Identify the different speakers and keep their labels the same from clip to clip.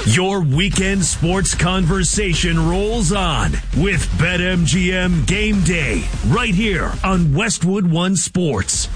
Speaker 1: Your weekend sports conversation rolls on with BetMGM Game Day right here on Westwood One Sports.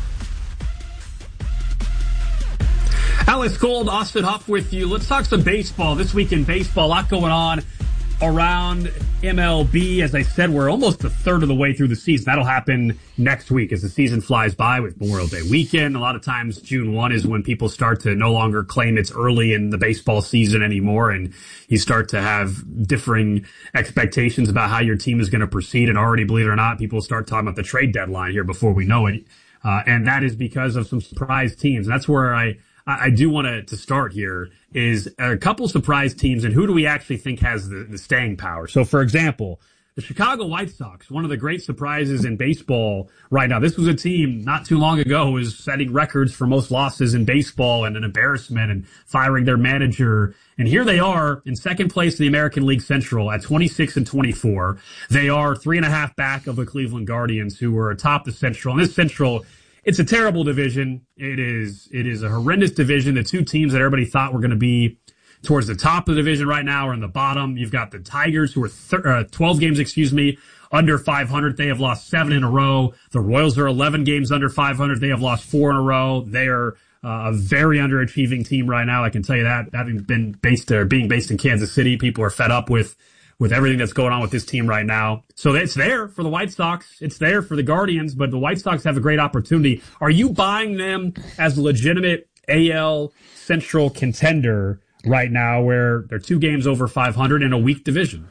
Speaker 2: Alex Gold, Austin Huff with you. Let's talk some baseball. This week in baseball, a lot going on around MLB. As I said, we're almost a third of the way through the season. That'll happen next week as the season flies by with Memorial Day weekend. A lot of times June 1 is when people start to no longer claim it's early in the baseball season anymore, and you start to have differing expectations about how your team is going to proceed. And already, believe it or not, people start talking about the trade deadline here before we know it. And that is because of some surprise teams. And that's where I do want to start here is a couple surprise teams, and who do we actually think has the staying power? So, for example, the Chicago White Sox, one of the great surprises in baseball right now. This was a team not too long ago who was setting records for most losses in baseball and an embarrassment and firing their manager. And here they are in second place in the American League Central at 26-24. They are 3.5 back of the Cleveland Guardians, who were atop the Central. And this Central, it's a terrible division. It is a horrendous division. The two teams that everybody thought were going to be towards the top of the division right now are in the bottom. You've got the Tigers, who are 12 games, under 500. They have lost 7 in a row. The Royals are 11 games under 500. They have lost 4 in a row. They are a very underachieving team right now. I can tell you that. Having been being based in Kansas City, people are fed up with everything that's going on with this team right now. So it's there for the White Sox. It's there for the Guardians, but the White Sox have a great opportunity. Are you buying them as a legitimate AL Central contender right now, where they're 2 games over 500 in a weak division?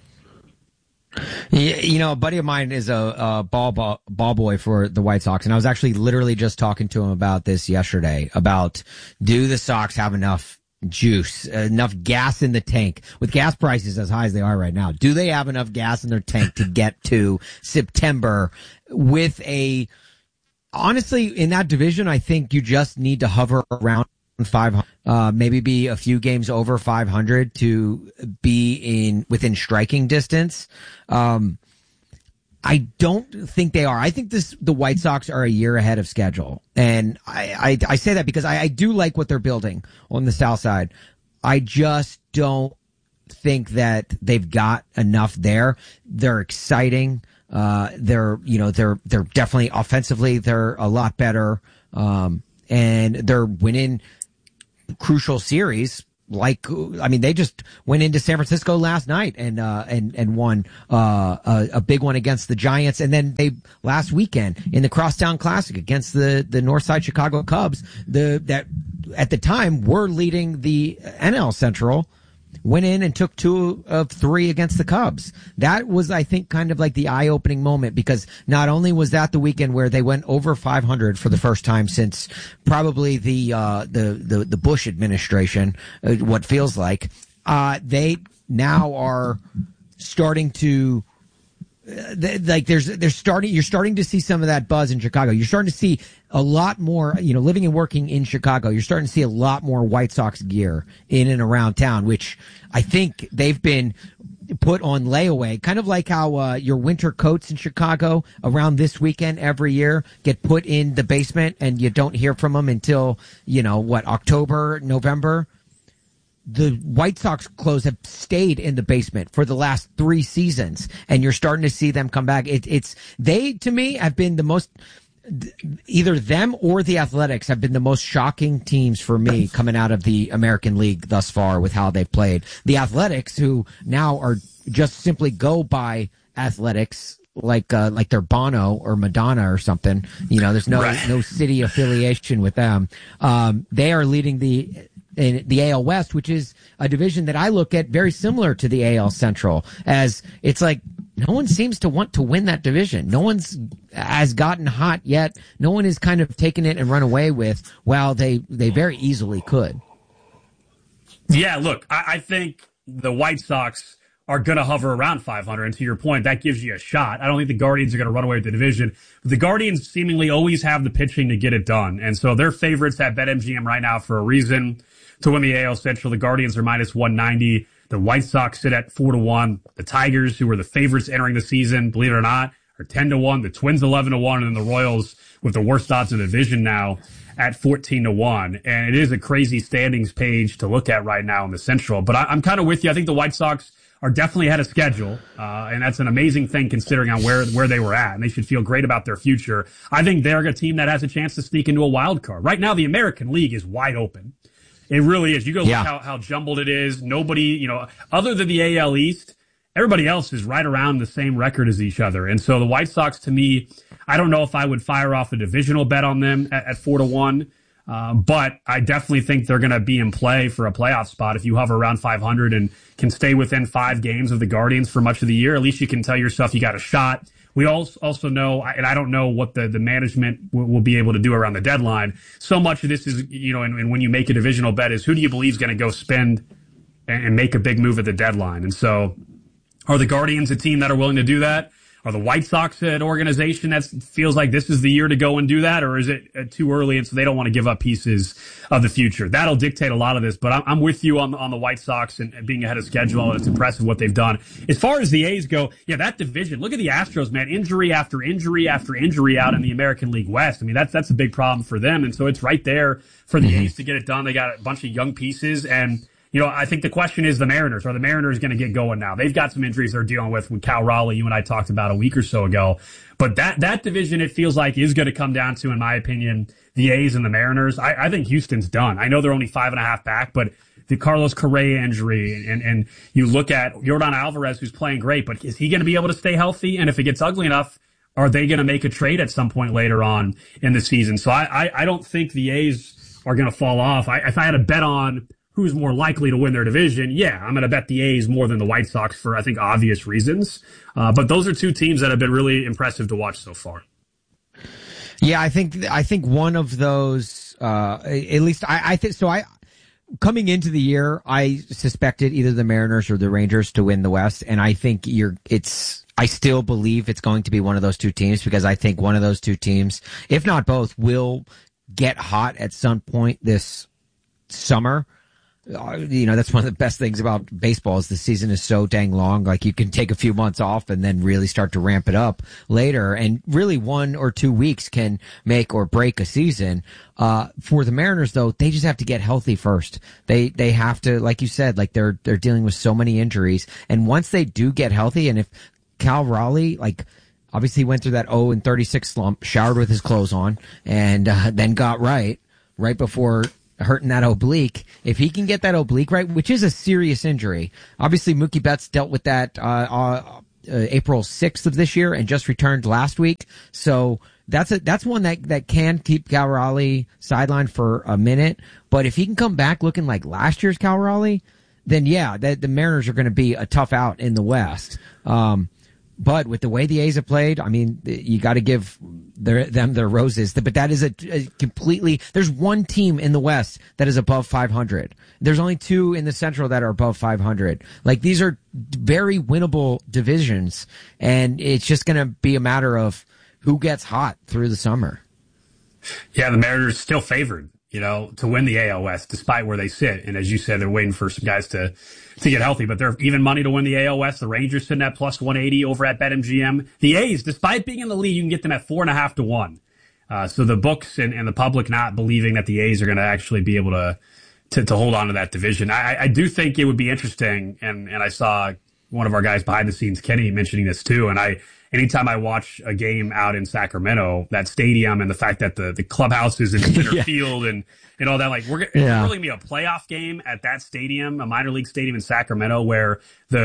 Speaker 3: Yeah, a buddy of mine is a ball boy for the White Sox, and I was actually literally just talking to him about this yesterday, about do the Sox have enough juice, enough gas in the tank with gas prices as high as they are right now? Do they have enough gas in their tank to get to September with honestly, in that division, I think you just need to hover around 500, maybe be a few games over 500 to be within striking distance. I don't think they are. I think the White Sox are a year ahead of schedule. And I say that because I do like what they're building on the south side. I just don't think that they've got enough there. They're exciting. They're definitely offensively, they're a lot better. And they're winning crucial series. They just went into San Francisco last night and won a big one against the Giants, and then last weekend in the Crosstown Classic against the Northside Chicago Cubs, that at the time were leading the NL Central, went in and took 2 of 3 against the Cubs. That was, I think, kind of like the eye-opening moment, because not only was that the weekend where they went over 500 for the first time since probably the Bush administration, what feels like, they now are starting to you're starting to see some of that buzz in Chicago. You're starting to see a lot more, living and working in Chicago, you're starting to see a lot more White Sox gear in and around town, which I think they've been put on layaway, kind of like how your winter coats in Chicago around this weekend every year get put in the basement and you don't hear from them until, October, November. The White Sox clothes have stayed in the basement for the last 3 seasons, and you're starting to see them come back. They, to me, have been the most, either them or the Athletics have been the most shocking teams for me coming out of the American League thus far with how they've played. The Athletics, who now are just simply go by Athletics, like they're Bono or Madonna or something. There's no city affiliation with them. They are leading in the AL West, which is a division that I look at very similar to the AL Central, as it's like no one seems to want to win that division. No one's has gotten hot yet. No one has kind of taken it and run away with, while they very easily could.
Speaker 2: Yeah, look, I think the White Sox are going to hover around 500. And to your point, that gives you a shot. I don't think the Guardians are going to run away with the division. But the Guardians seemingly always have the pitching to get it done. And so they're favorites at BetMGM right now for a reason to win the AL Central. The Guardians are minus 190. The White Sox sit at 4-1. The Tigers, who were the favorites entering the season, believe it or not, are 10-1. The Twins 11-1, and then the Royals, with the worst odds in the division now, at 14-1. And it is a crazy standings page to look at right now in the Central. But I'm kind of with you. I think the White Sox are definitely ahead of schedule. And that's an amazing thing considering on where they were at. And they should feel great about their future. I think they're a team that has a chance to sneak into a wild card. Right now, the American League is wide open. It really is. You go look how jumbled it is. Nobody, other than the AL East, everybody else is right around the same record as each other. And so the White Sox, to me, I don't know if I would fire off a divisional bet on them at 4-1. But I definitely think they're going to be in play for a playoff spot. If you hover around 500 and can stay within 5 games of the Guardians for much of the year, at least you can tell yourself you got a shot. We also know, and I don't know what the management will be able to do around the deadline. So much of this is, and when you make a divisional bet is who do you believe is going to go spend and make a big move at the deadline? And so are the Guardians a team that are willing to do that? Are the White Sox an organization that feels like this is the year to go and do that, or is it too early and so they don't want to give up pieces of the future? That'll dictate a lot of this, but I'm with you on the White Sox and being ahead of schedule, and it's impressive what they've done. As far as the A's go, that division, look at the Astros, man. Injury after injury after injury out in the American League West. I mean, that's a big problem for them, and so it's right there for the A's to get it done. They got a bunch of young pieces, and I think the question is the Mariners. Are the Mariners going to get going now? They've got some injuries they're dealing with Cal Raleigh, you and I talked about a week or so ago. But that division, it feels like, is going to come down to, in my opinion, the A's and the Mariners. I think Houston's done. I know they're only 5.5 back, but the Carlos Correa injury, and you look at Yordan Alvarez, who's playing great, but is he going to be able to stay healthy? And if it gets ugly enough, are they going to make a trade at some point later on in the season? So I don't think the A's are going to fall off. If I had a bet on who's more likely to win their division, I'm going to bet the A's more than the White Sox for, I think, obvious reasons. But those are two teams that have been really impressive to watch so far.
Speaker 3: Yeah, I think one of those, at least I think so. Coming into the year, I suspected either the Mariners or the Rangers to win the West, and I think I still believe it's going to be one of those two teams because I think one of those two teams, if not both, will get hot at some point this summer. That's one of the best things about baseball is the season is so dang long. Like you can take a few months off and then really start to ramp it up later. And really 1 or 2 weeks can make or break a season. For the Mariners though, they just have to get healthy first. They have to, like you said, like they're dealing with so many injuries. And once they do get healthy, and if Cal Raleigh, obviously went through that 0-36 slump, showered with his clothes on, and then got right before hurting that oblique. If he can get that oblique right, which is a serious injury. Obviously, Mookie Betts dealt with that April 6th of this year and just returned last week. So that's one that can keep Cal Raleigh sidelined for a minute. But if he can come back looking like last year's Cal Raleigh, then the Mariners are going to be a tough out in the West. But with the way the A's have played, I mean, you got to give them their roses. But that is a completely. There's one team in the West that is above 500. There's only 2 in the Central that are above 500. These are very winnable divisions, and it's just going to be a matter of who gets hot through the summer.
Speaker 2: Yeah, the Mariners still favored, to win the AL West, despite where they sit. And as you said, they're waiting for some guys to get healthy, but they're even money to win the AL West. The Rangers sitting at plus 180 over at BetMGM. The A's, despite being in the lead, you can get them at 4.5 to 1. So the books and the public not believing that the A's are going to actually be able to hold on to that division. I do think it would be interesting, and I saw one of our guys behind the scenes, Kenny, mentioning this too, and anytime I watch a game out in Sacramento, that stadium and the fact that the clubhouse is in center field and all that, it's really going to be a playoff game at that stadium, a minor league stadium in Sacramento, where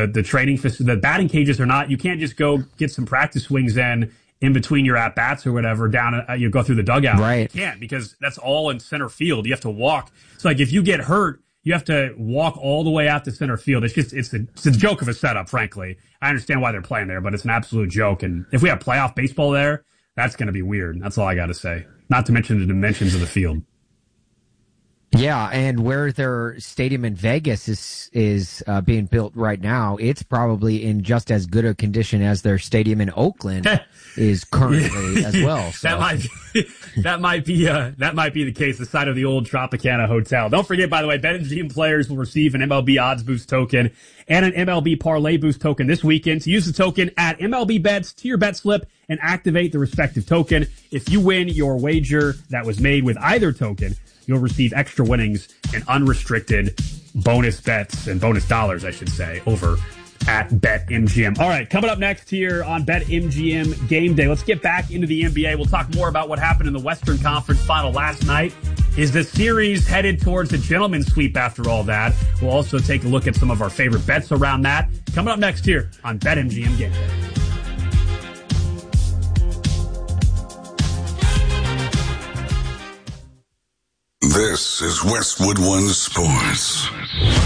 Speaker 2: the batting cages are not, you can't just go get some practice swings in between your at bats or whatever down, you go through the dugout.
Speaker 3: Right.
Speaker 2: You can't, because that's all in center field. You have to walk. So if you get hurt, you have to walk all the way out to center field. It's a joke of a setup, frankly. I understand why they're playing there, but it's an absolute joke. And if we have playoff baseball there, that's going to be weird. That's all I got to say. Not to mention the dimensions of the field.
Speaker 3: Yeah, and where their stadium in Vegas is being built right now, it's probably in just as good a condition as their stadium in Oakland is currently as well. So.
Speaker 2: That might be the case. The side of the old Tropicana Hotel. Don't forget, by the way, BetMGM players will receive an MLB Odds Boost token and an MLB Parlay Boost token this weekend. So use the token at MLB Bets to your bet slip and activate the respective token. If you win your wager that was made with either token, you'll receive extra winnings and unrestricted bonus bets and bonus dollars, I should say, over at BetMGM. All right, coming up next here on BetMGM Game Day, let's get back into the NBA. We'll talk more about what happened in the Western Conference Final last night. Is the series headed towards a gentleman's sweep after all that? We'll also take a look at some of our favorite bets around that. Coming up next here on BetMGM Game Day.
Speaker 4: This is Westwood One Sports.